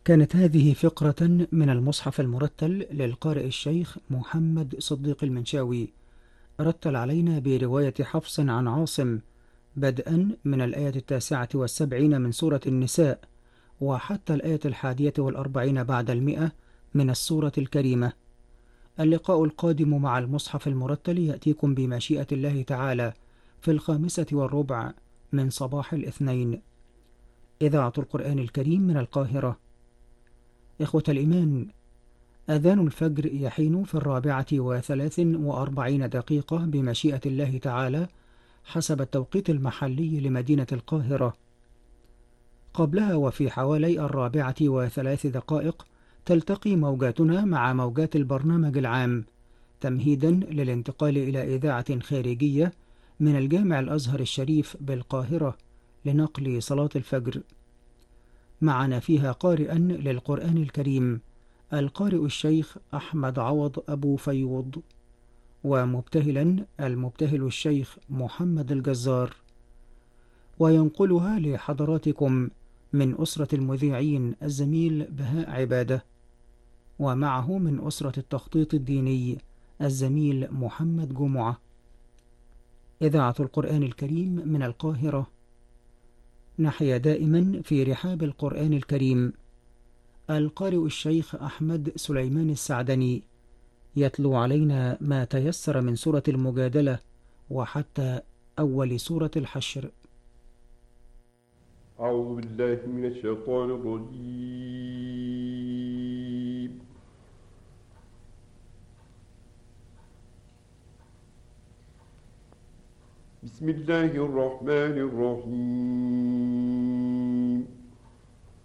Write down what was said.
كانت هذه فقرة من المصحف المرتل للقارئ الشيخ محمد صديق المنشاوي، رتل علينا برواية حفص عن عاصم، بدءا من الآية 79 من سورة النساء وحتى الآية 41 بعد 100 من السورة الكريمة. اللقاء القادم مع المصحف المرتل يأتيكم بمشيئة الله تعالى في 5:15 من صباح الاثنين. إذاعة القرآن الكريم من القاهرة. إخوة الإيمان، أذان الفجر يحين في 4:43 بمشيئة الله تعالى حسب التوقيت المحلي لمدينة القاهرة. قبلها وفي حوالي 4:03 تلتقي موجاتنا مع موجات البرنامج العام، تمهيدا للانتقال إلى إذاعة خارجية من الجامع الأزهر الشريف بالقاهرة لنقل صلاة الفجر. معنا فيها قارئا للقرآن الكريم القارئ الشيخ أحمد عوض أبو فيوض، ومبتهلا المبتهل الشيخ محمد الجزار، وينقلها لحضراتكم من أسرة المذيعين الزميل بهاء عبادة، ومعه من أسرة التخطيط الديني الزميل محمد جمعة. إذاعة القرآن الكريم من القاهرة. نحيا دائما في رحاب القرآن الكريم. القارئ الشيخ أحمد سليمان السعدني يتلو علينا ما تيسر من سورة المجادلة وحتى أول سورة الحشر. أعوذ بالله من الشيطان الرجيم. بسم الله الرحمن الرحيم.